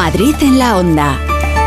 Madrid en la Onda.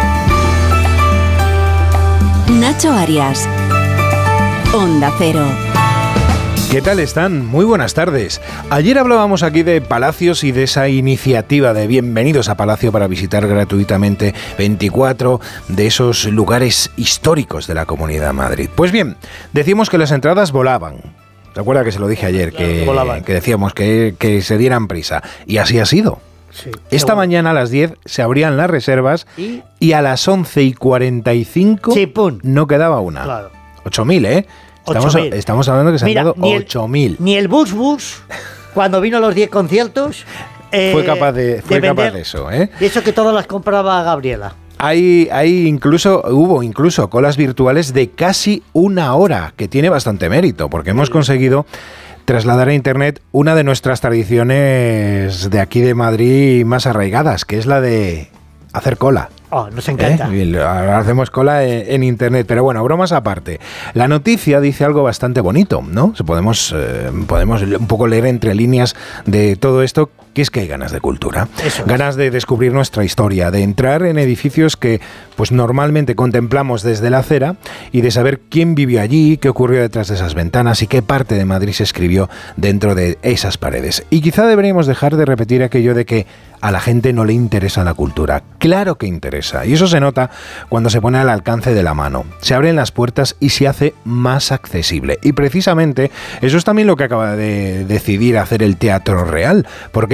Nacho Arias. Onda Cero. ¿Qué tal están? Muy buenas tardes. Ayer hablábamos aquí de Palacios y de esa iniciativa de Bienvenidos a Palacio para visitar gratuitamente 24 de esos lugares históricos de la Comunidad de Madrid. Pues bien, decimos que las entradas volaban. ¿Te acuerdas que se lo dije ayer? Claro, que decíamos que se dieran prisa. Y así ha sido. Sí, Esta mañana a las 10 se abrían las reservas y a las 11:45 sí, pum. no quedaba una. Claro. 8.000, ¿eh? Estamos hablando que se han dado 8.000. Ni el Bus, cuando vino a los 10 conciertos, fue capaz de eso, ¿eh? De eso que todas las compraba Gabriela. Hubo incluso colas virtuales de casi una hora, que tiene bastante mérito, porque hemos conseguido trasladar a Internet una de nuestras tradiciones de aquí de Madrid más arraigadas, que es la de hacer cola. Oh, nos encanta. Ahora hacemos cola en Internet, pero bueno, bromas aparte. La noticia dice algo bastante bonito, ¿no? Podemos un poco leer entre líneas de todo esto, que es que hay ganas de cultura, ganas de descubrir nuestra historia, de entrar en edificios que pues normalmente contemplamos desde la acera y de saber quién vivió allí, qué ocurrió detrás de esas ventanas y qué parte de Madrid se escribió dentro de esas paredes. Y quizá deberíamos dejar de repetir aquello de que a la gente no le interesa la cultura. Claro que interesa, y eso se nota cuando se pone al alcance de la mano. Se abren las puertas y se hace más accesible. Y precisamente eso es también lo que acaba de decidir hacer el Teatro Real, porque